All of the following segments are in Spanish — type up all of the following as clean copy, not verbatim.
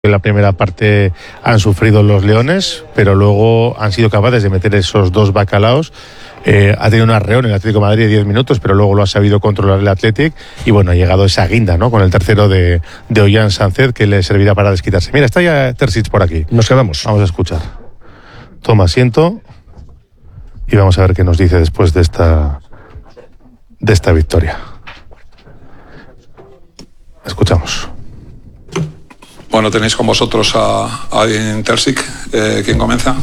En la primera parte han sufrido los leones, pero luego han sido capaces de meter esos dos bacalaos. Ha tenido un arreón en el Atlético de Madrid de 10 minutos, pero luego lo ha sabido controlar el Athletic. Y bueno, ha llegado esa guinda, ¿no? Con el tercero de Ollán Sánchez, que le servirá para desquitarse. Mira, está ya Terzic por aquí. Nos quedamos. Vamos a escuchar. Toma asiento y vamos a ver qué nos dice después de esta victoria. Escuchamos. Bueno, tenéis con vosotros a Terzic. ¿Quién comienza?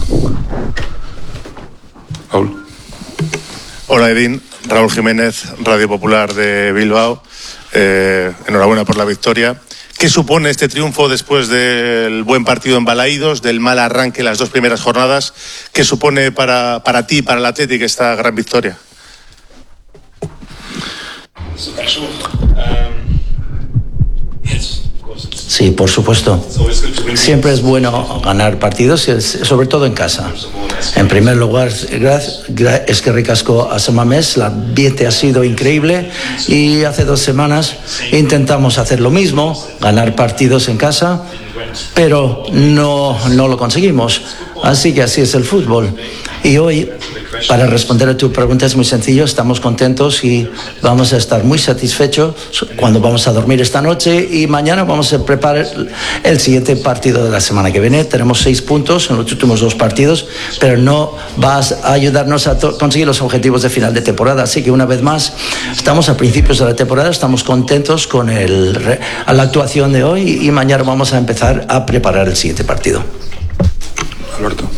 Raúl. Hola Edín, Raúl Jiménez, Radio Popular de Bilbao. Enhorabuena por la victoria. ¿Qué supone este triunfo después del buen partido en Balaídos, del mal arranque en las dos primeras jornadas? ¿Qué supone para ti, para el Athletic, esta gran victoria? Sí, por supuesto. Siempre es bueno ganar partidos, sobre todo en casa. En primer lugar, es que ricasco a Samamés, el ambiente ha sido increíble y hace 2 semanas intentamos hacer lo mismo, ganar partidos en casa, pero no lo conseguimos. Así que así es el fútbol. Y hoy, para responder a tu pregunta, es muy sencillo, estamos contentos y vamos a estar muy satisfechos cuando vamos a dormir esta noche y mañana vamos a preparar el siguiente partido de la semana que viene. Tenemos 6 puntos en los últimos 2 partidos, pero no vas a ayudarnos a conseguir los objetivos de final de temporada. Así que una vez más, estamos a principios de la temporada, estamos contentos con la actuación de hoy y mañana vamos a empezar a preparar el siguiente partido. Alberto.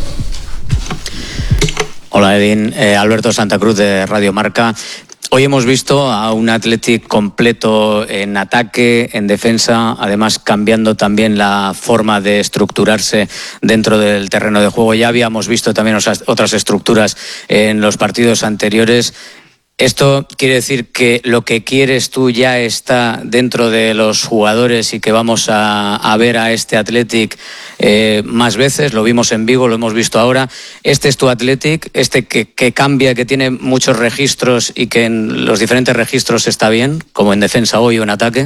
Hola Edín, Alberto Santa Cruz de Radio Marca. Hoy hemos visto a un Athletic completo en ataque, en defensa, además cambiando también la forma de estructurarse dentro del terreno de juego. Ya habíamos visto también otras estructuras en los partidos anteriores. ¿Esto quiere decir que lo que quieres tú ya está dentro de los jugadores y que vamos a ver a este Athletic más veces? Lo vimos en Vigo, lo hemos visto ahora. ¿Este es tu Athletic? ¿Este que cambia, que tiene muchos registros y que en los diferentes registros está bien, como en defensa hoy o en ataque?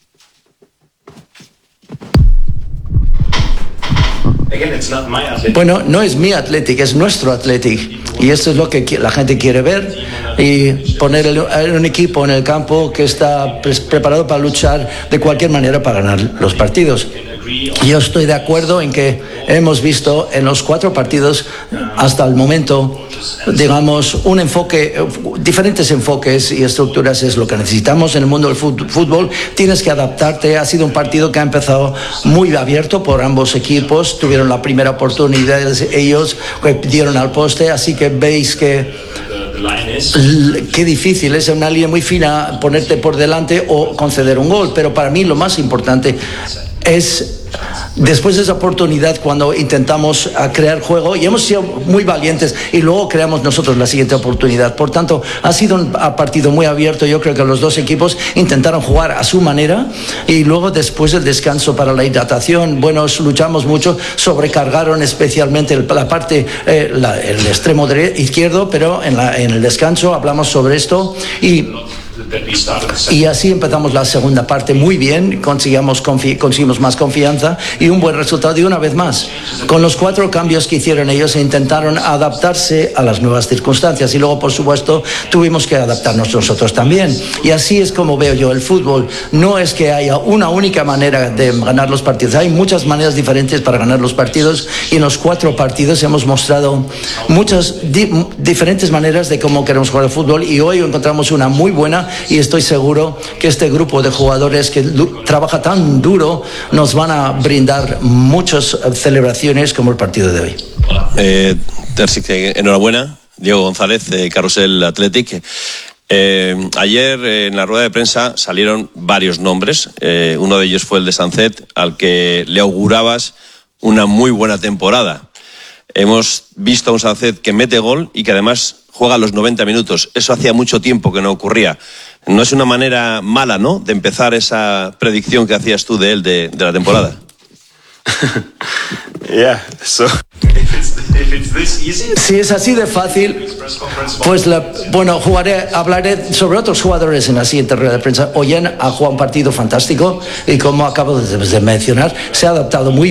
Bueno, no es mi Athletic, es nuestro Athletic. Y esto es lo que la gente quiere ver y poner un equipo en el campo que está preparado para luchar de cualquier manera para ganar los partidos. Yo estoy de acuerdo en que hemos visto en los 4 partidos hasta el momento, digamos, un enfoque, diferentes enfoques y estructuras es lo que necesitamos en el mundo del fútbol. Tienes que adaptarte. Ha sido un partido que ha empezado muy abierto por ambos equipos. Tuvieron la primera oportunidad ellos, dieron al poste, así que veis que qué difícil es una línea muy fina ponerte por delante o conceder un gol, pero para mí lo más importante es después de esa oportunidad cuando intentamos crear juego y hemos sido muy valientes y luego creamos nosotros la siguiente oportunidad. Por tanto, ha sido un partido muy abierto. Yo creo que los 2 equipos intentaron jugar a su manera y luego después del descanso para la hidratación, bueno, luchamos mucho, sobrecargaron especialmente la parte, el extremo izquierdo, pero en el descanso hablamos sobre esto y así empezamos la segunda parte muy bien, conseguimos más confianza y un buen resultado. Y una vez más, con los 4 cambios que hicieron ellos, intentaron adaptarse a las nuevas circunstancias y luego, por supuesto, tuvimos que adaptarnos nosotros también. Y así es como veo yo el fútbol. No es que haya una única manera de ganar los partidos, hay muchas maneras diferentes para ganar los partidos y en los 4 partidos hemos mostrado muchas diferentes maneras de cómo queremos jugar el fútbol y hoy encontramos una muy buena y estoy seguro que este grupo de jugadores que trabaja tan duro nos van a brindar muchas celebraciones como el partido de hoy. Terzic, enhorabuena. Diego González, Carrusel Athletic. Ayer en la rueda de prensa salieron varios nombres. Uno de ellos fue el de Sánchez, al que le augurabas una muy buena temporada. Hemos visto a un Sánchez que mete gol y que además juega los 90 minutos. Eso hacía mucho tiempo que no ocurría. No es una manera mala, ¿no?, de empezar esa predicción que hacías tú de él de la temporada. Yeah, so Si es así de fácil, pues hablaré sobre otros jugadores en la siguiente rueda de prensa. Ollén ha jugado un partido fantástico y, como acabo de mencionar, se ha adaptado muy